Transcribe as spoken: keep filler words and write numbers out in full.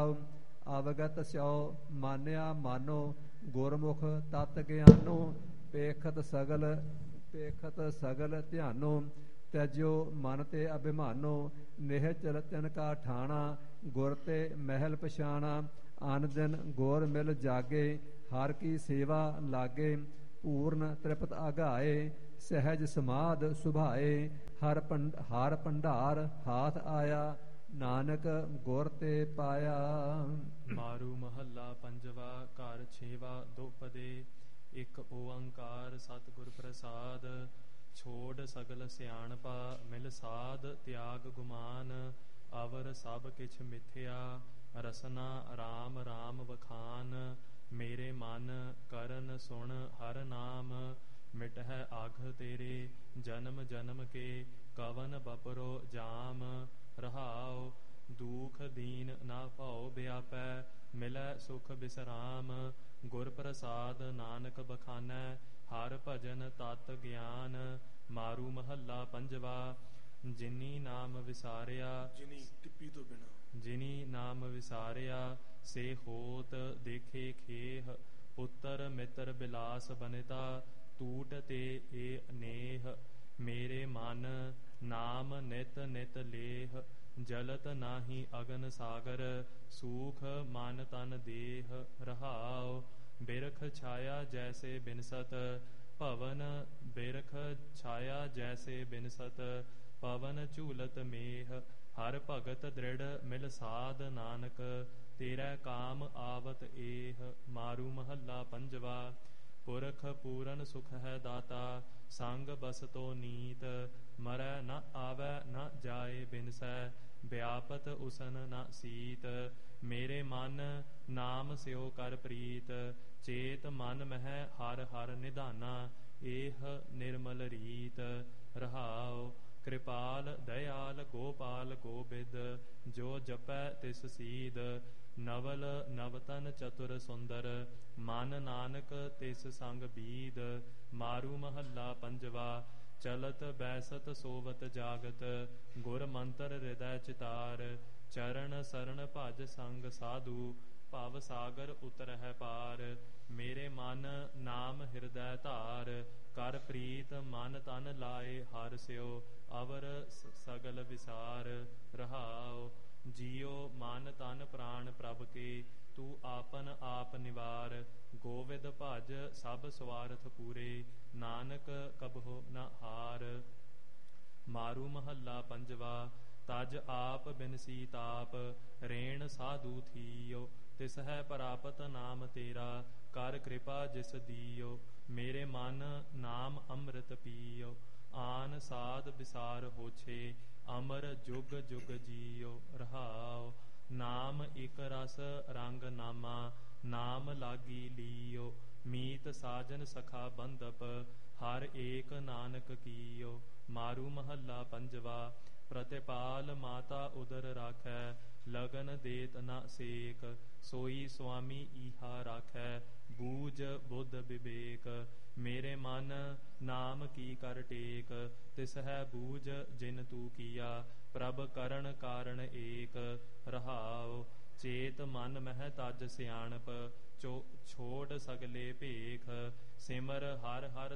ਰਹਾਉ। ਅਵਗਤ ਸਿਉ ਮਾਨਿਆ ਮਾਨੋ ਗੁਰਮੁਖ ਤਤ ਗਿਆਨੋ। ਪੇਖਤ ਸਗਲ ਪੇਖਤ ਸਗਲ ਧਿਆਨੋ ਤੈਜੋ ਮਨ ਤੇ ਅਭਿਮਾਨੋ। ਨਿਹਚਲ ਤਿਨ ਕਾ ਠਾਣਾ ਗੁਰ ਤੇ ਮਹਿਲ ਪਛਾਣਾ। ਅਨ ਦਿਨ ਗੁਰ ਮਿਲ ਜਾਗੇ ਹਰ ਕੀ ਸੇਵਾ ਲਾਗੇ। ਪੂਰਨ ਤ੍ਰਿਪਤ ਆਗਾਏ ਸਹਿਜ ਸਮਾਧ ਸੁਭਾਏ। ਹਰ ਪੰਡ ਹਰ ਭੰਡਾਰ ਹਾਥ ਆਇਆ ਨਾਨਕ ਗੁਰ ਤੇ ਪਾਇਆ। ਮਾਰੂ ਮਹੱਲਾ ਪੰਜਵਾ। ਘਰ ਛੇਵਾ ਦੁਪਦੇ। ਇੱਕ ਓੰਕਾਰ ਸਤਿਗੁਰ ਪ੍ਰਸਾਦ। ਛੋੜ ਸਗਲ ਸਿਆਣਪਾ ਮਿਲ ਸਾਧ ਤਿਆਗ ਗੁਮਾਨ। ਅਵਰ ਸਭ ਕਿਛ ਮਿਥਿਆ ਰਸਨਾ ਰਾਮ ਰਾਮ ਵਖਾਨ। ਮੇਰੇ ਮਨ ਕਰਨ ਸੁਣ ਹਰ ਨਾਮ ਮਿਟਹਿ ਆਘ ਤੇਰੇ। ਜਨਮ ਜਨਮ ਕੇ ਕਵਨ ਬਪਰੋ ਜਾਮ। ਰਹਾਉ ਦੁਖ ਦੀਨ ਨਾ ਭਉ ਵਿਆਪੈ ਮਿਲੈ ਸੁਖ ਬਿਸਰਾਮ। ਗੁਰ ਪ੍ਰਸਾਦ ਨਾਨਕ ਬਖਾਨੈ ਹਰ ਭਜਨ ਤਤ ਗਿਆਨ। ਮਾਰੂ ਮਹੱਲਾ ਪੰਜਵਾ। ਜਿਨੀ ਨਾਮ ਵਿਸਾਰਿਆ ਜਿਨੀ ਟਿੱਪੀ ਤੋਂ ਬਿਨਾ ਜਿਨੀ ਨਾਮ ਵਿਸਾਰਿਆ ਸੇ ਹੋਤ ਦੇਖੇ ਖੇਹ। ਪੁੱਤਰ ਮਿੱਤਰ ਬਿਲਾਸ ਬਨਿਤਾ ਟੂਟ ਤੇ ਏ ਨੇਹ। ਮੇਰੇ ਮਨ ਨਾਮ ਨਿਤ ਨਿਤ ਲੇਹ। ਜਲਤ ਨਾਹੀ ਅਗਨ ਸਾਗਰ ਸੂਖ ਮਨ ਤਨ ਦੇਹ। ਰਹਾਉ ਬਿਰਖ ਛਾਇਆ ਜੈਸੇ ਬਿਨਸਤ ਭਵਨ। ਬਿਰਖ ਛਾਇਆ ਜੈਸੇ ਬਿਨਸਤ ਪਵਨ ਝੂਲਤ ਮੇਹ। ਹਰ ਭਗਤ ਦ੍ਰਿੜ ਮਿਲ ਸਾਧ ਨਾਨਕ ਤੇਰਾ ਕਾਮ ਆਵਤ ਏਹ। ਮਾਰੂ ਮਹੱਲਾ ਪੰਜਵਾ। ਪੁਰਖ ਪੂਰਨ ਸੁਖ ਹੈ ਦਾਤਾ ਸੰਗ ਬਸਤੋ ਨੀਤ। ਮਰੈ ਨ ਆਵੈ ਨ ਜਾਏ ਬਿਨਸੈ ਵਿਆਪਤ ਉਸਨ ਨ ਸੀਤ। ਮੇਰੇ ਮਨ ਨਾਮ ਸਿਓ ਕਰ ਪ੍ਰੀਤ ਚੇਤ ਮਨ ਮਹਿ ਹਰ ਹਰ ਨਿਧਾਨਾ। ਏਹ ਨਿਰਮਲ ਰੀਤ। ਰਹਾਉ ਕਿਰਪਾਲ ਦਇਆਲ ਗੋਪਾਲ ਗੋਬਿੰਦ ਜੋ ਜਪੈ ਤਿਸ ਸੀਦ। ਨਵਲ ਨਵਤਨ ਚਤੁਰ ਸੁੰਦਰ ਮਨ ਨਾਨਕ ਤਿਸ ਸੰਗ ਬੀਦ। ਮਾਰੂ ਮਹੱਲਾ ਪੰਜਵਾ। ਚਲਤ ਬੈਸਤ ਸੋਵਤ ਜਾਗਤ ਗੁਰ ਮੰਤਰ ਹਿਰਦੈ ਚਿਤਾਰ। ਚਰਨ ਸਰਣ ਭਜ ਸੰਗ ਸਾਧੂ ਭਵ ਸਾਗਰ ਉਤਰਹਿ ਪਾਰ। ਮੇਰੇ ਮਨ ਨਾਮ ਹਿਰਦੈ ਧਾਰ ਕਰ ਪ੍ਰੀਤ ਮਨ ਤਨ ਲਾਏ ਹਰਿ ਸਿਉ ਅਵਰ ਸਗਲ ਵਿਸਾਰ। ਰਹਾਉ ਜੀਉ ਮਨ ਤਨ ਪ੍ਰਾਣ ਪ੍ਰਭ ਕੇ ਤੂੰ ਆਪਨ ਆਪ ਨਿਵਾਰ। ਗੋਵਿੰਦ ਭਜ ਸਭ ਸਵਾਰਥ ਪੂਰੇ ਨਾਨਕ ਕਬਹੁ ਨ ਹਾਰ। ਮਾਰੂ ਮਹੱਲਾ ਪੰਜਵਾ। ਤਜ ਆਪ ਬਿਨਸੀ ਤਾਪ ਰੇਣ ਸਾਧੂ ਥੀਓ। ਤਿਸ ਹੈ ਪ੍ਰਾਪਤ ਨਾਮ ਤੇਰਾ ਕਰ ਕਿਰਪਾ ਜਿਸ ਦੀਓ। ਮੇਰੇ ਮਨ ਨਾਮ ਅੰਮ੍ਰਿਤ ਪੀਓ ਆਨ ਸਾਧ ਵਿਸਾਰ ਹੋਛੇ। ਅਮਰ ਜੁਗ ਜੁਗ ਜੀਓ। ਰਹਾਉ ਨਾਮ ਇਕ ਰਸ ਰੰਗ ਨਾਮਾ ਨਾਮ ਲਾਗੀ ਲੀਓ। ਮੀਤ ਸਾਜਨ ਸਖਾ ਬੰਧਪ ਹਰ ਏਕ ਨਾਨਕ ਕੀਓ। ਮਾਰੂ ਮਹੱਲਾ ਪੰਜਵਾ। ਪ੍ਰਤਿਪਾਲ ਮਾਤਾ ਉਦਰ ਰਾਖੈ ਲਗਨ ਦੇਤ ਨ ਸੇਕ। ਸੋਈ ਸੁਆਮੀ ਈਹਾ ਰਾਖੈ ਬੂਝ ਬੁੱਧ ਵਿਵੇਕ। ਮੇਰੇ ਮਨ ਨਾਮ ਕੀ ਕਰ ਟੇਕ ਤਿਸ ਹੈ ਬੂਝ ਜਿਨ ਤੂੰ ਕੀਆ। ਪ੍ਰਭ ਕਰਨ ਕਾਰਣ ਏਕ। ਰਹਾਉ ਚੇਤ ਮਨ ਮਹਿ ਤਜ ਸਿਆਣਪ ਚੋ ਛੋੜ ਸਗਲੇ ਭੇਖ। ਸਿਮਰ ਹਰ ਹਰ